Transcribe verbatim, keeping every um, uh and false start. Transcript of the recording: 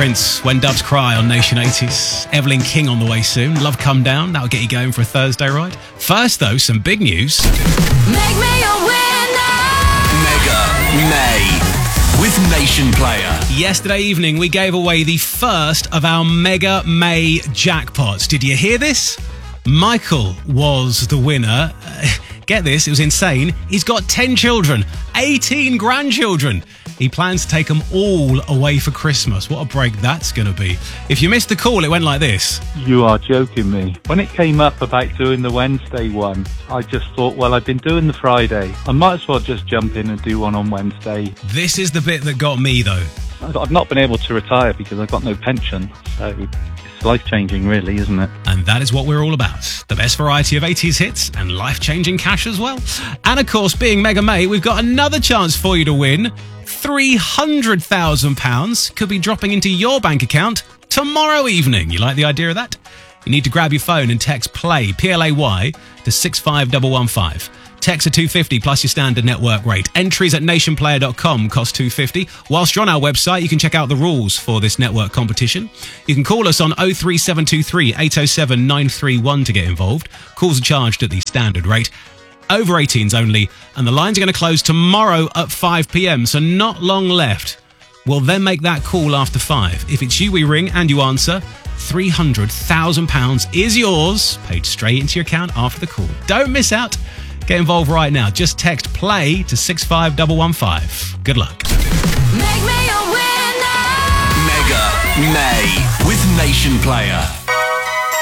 Prince, When Doves Cry on Nation eighties. Evelyn King on the way soon. Love Come Down, that'll get you going for a Thursday ride. First, though, some big news. Make me a winner! Mega May with Nation Player. Yesterday evening, we gave away the first of our Mega May jackpots. Did you hear this? Michael was the winner. Uh, get this, it was insane. He's got ten children, eighteen grandchildren. He plans to take them all away for Christmas. What a break that's going to be. If you missed the call, it went like this. You are joking me. When it came up about doing the Wednesday one, I just thought, well, I've been doing the Friday. I might as well just jump in and do one on Wednesday. This is the bit that got me, though. I've not been able to retire because I've got no pension, so it's life-changing, really, isn't it? And that is what we're all about. The best variety of eighties hits and life-changing cash as well. And of course, being Mega May, we've got another chance for you to win. three hundred thousand pounds could be dropping into your bank account tomorrow evening. You like the idea of that? You need to grab your phone and text PLAY, P L A Y, to six five one one five. Text are two hundred fifty plus your standard network rate. Entries at nation player dot com cost two hundred fifty. Whilst you're on our website, you can check out the rules for this network competition. You can call us on oh three seven two three, eight oh seven, nine three one to get involved. Calls are charged at the standard rate. Over eighteens only, and the lines are going to close tomorrow at five p.m, so not long left. We'll then make that call after five. If it's you we ring and you answer, three hundred thousand pounds is yours, paid straight into your account after the call. Don't miss out. Get involved right now. Just text PLAY to six five one one five. Good luck. Make me a winner! Mega May with Nation Player.